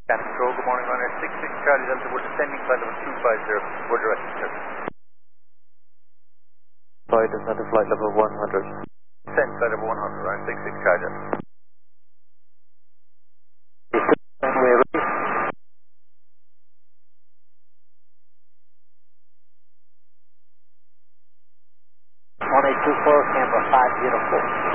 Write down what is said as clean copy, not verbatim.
Can control, good morning, runner 66 Charlie Delta, we're descending flight level 250, we're directed to. Flight descent to flight level 100. Descend flight level 100, runner 66 Charlie Delta. We're ready. 1824, Canberra 504.